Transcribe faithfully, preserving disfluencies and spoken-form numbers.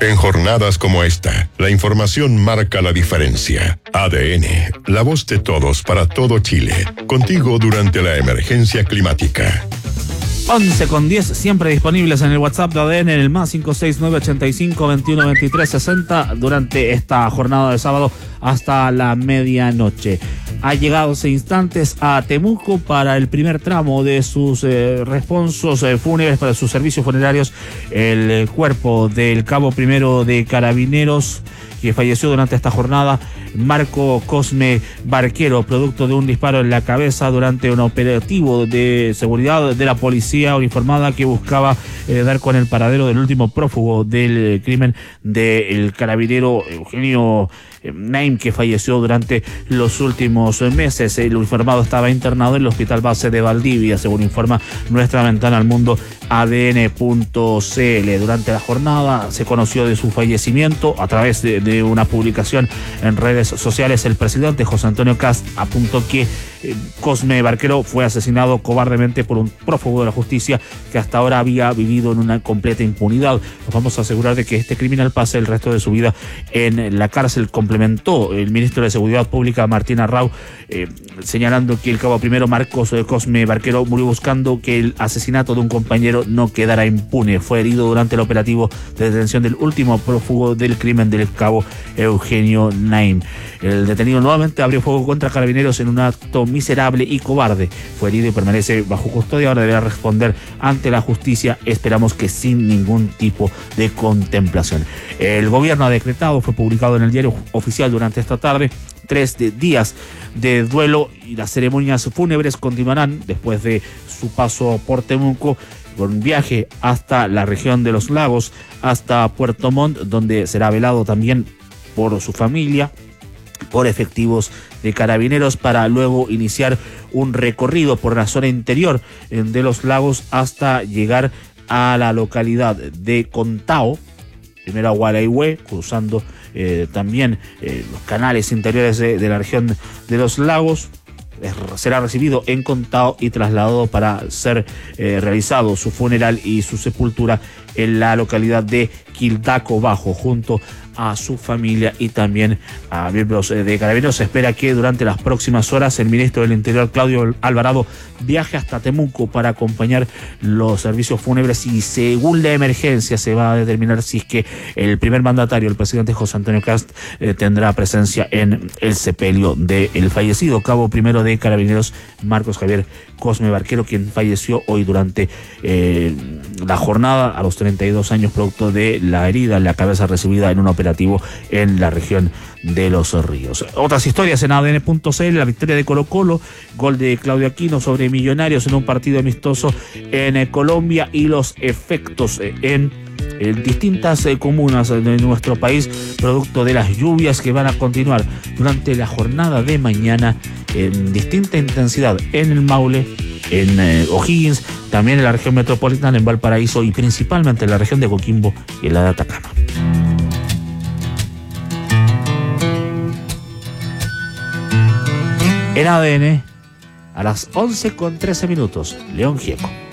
En jornadas como esta, la información marca la diferencia. A D N, la voz de todos para todo Chile. Contigo durante la emergencia climática. once con diez, siempre disponibles en el WhatsApp de A D N, en el más cinco seis nueve ochenta y cinco veintiuno veintitrés sesenta durante esta jornada de sábado hasta la medianoche. Ha llegado hace instantes a Temuco para el primer tramo de sus eh, responsos eh, fúnebres, para sus servicios funerarios, el eh, cuerpo del cabo primero de Carabineros, que falleció durante esta jornada, Marco Cosme Barquero, producto de un disparo en la cabeza durante un operativo de seguridad de la policía uniformada que buscaba eh, dar con el paradero del último prófugo del crimen del carabinero Eugenio Naim, que falleció durante los últimos meses. El uniformado estaba internado en el Hospital Base de Valdivia, según informa nuestra ventana al mundo A D N punto C L. Durante la jornada se conoció de su fallecimiento a través de, de una publicación en redes sociales. El presidente José Antonio Kast apuntó que eh, Cosme Barquero fue asesinado cobardemente por un prófugo de la justicia que hasta ahora había vivido en una completa impunidad. Nos vamos a asegurar de que este criminal pase el resto de su vida en la cárcel, complementó el ministro de Seguridad Pública, Martín Arrau, eh, señalando que el cabo primero Marcos eh, Cosme Barquero murió buscando que el asesinato de un compañero no quedara impune. Fue herido durante el operativo de detención del último prófugo del crimen del cabo Eugenio Naim. El detenido nuevamente abrió fuego contra Carabineros en un acto miserable y cobarde. Fue herido y permanece bajo custodia. Ahora deberá responder ante la justicia, esperamos que sin ningún tipo de contemplación. El gobierno ha decretado, fue publicado en el diario oficial durante esta tarde, tres de días de duelo, y las ceremonias fúnebres continuarán después de su paso por Temuco, con un viaje hasta la región de los lagos, hasta Puerto Montt, donde será velado también por su familia, por efectivos de Carabineros, para luego iniciar un recorrido por la zona interior de los lagos hasta llegar a la localidad de Contao, primero a Gualeguay, cruzando eh, también eh, los canales interiores de, de la región de los lagos. Será recibido en Contao y trasladado para ser eh, realizado su funeral y su sepultura en la localidad de Quildaco Bajo, junto a su familia y también a miembros de Carabineros. Se espera que durante las próximas horas el ministro del Interior, Claudio Alvarado, viaje hasta Temuco para acompañar los servicios fúnebres, y según la emergencia se va a determinar si es que el primer mandatario, el presidente José Antonio Kast, eh, tendrá presencia en el sepelio del fallecido cabo primero de Carabineros, Marcos Javier Cosme Barquero, quien falleció hoy durante eh, la jornada a los treinta y dos años, producto de la herida en la cabeza recibida en un operativo en la región de Los Ríos. Otras historias en A D N punto C L, la victoria de Colo Colo, gol de Claudio Aquino sobre Millonarios en un partido amistoso en Colombia, y los efectos en en distintas eh, comunas de nuestro país, producto de las lluvias que van a continuar durante la jornada de mañana en distinta intensidad en el Maule, en eh, O'Higgins, también en la región metropolitana, en Valparaíso, y principalmente en la región de Coquimbo y en la de Atacama. En A D N, a las once con trece minutos, León Gieco.